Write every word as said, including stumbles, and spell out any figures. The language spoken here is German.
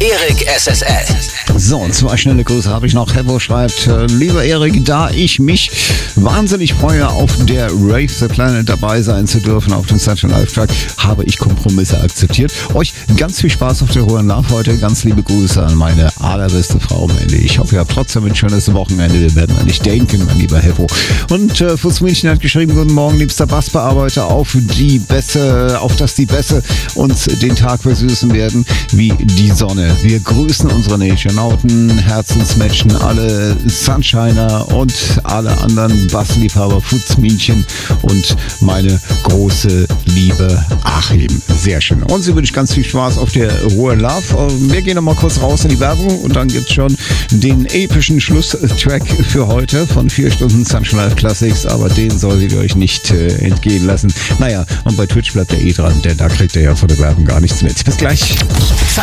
Erik S S L. So, zwei schnelle Grüße habe ich noch. Hevo schreibt, äh, lieber Erik, da ich mich wahnsinnig freue, auf der Rave the Planet dabei sein zu dürfen, auf dem Sunshine Live Track, habe ich Kompromisse akzeptiert. Euch ganz viel Spaß auf der Ruhe Love heute. Ganz liebe Grüße an meine allerbeste Frau Melly. Ich hoffe, ihr habt trotzdem ein schönes Wochenende. Wir werden an dich denken, mein lieber Hevo. Und äh, Fritz München hat geschrieben, guten Morgen, liebster Bassbearbeiter, auf die Bässe, auf dass die Bässe uns den Tag versüßen werden wie die Sonne. Wir grüßen unsere Nationauten, Herzensmenschen, alle Sunshiner und alle anderen Bassliebhaber, Futzminchen und meine große Liebe Achim. Sehr schön. Und sie wünscht ganz viel Spaß auf der Ruhe Love. Wir gehen noch mal kurz raus in die Werbung und dann gibt es schon den epischen Schlusstrack für heute von vier Stunden Sunshine Live Classics, aber den solltet ihr euch nicht äh, entgehen lassen. Naja, und bei Twitch bleibt er eh dran, denn da kriegt ihr ja von der Werbung gar nichts mit. Bis gleich.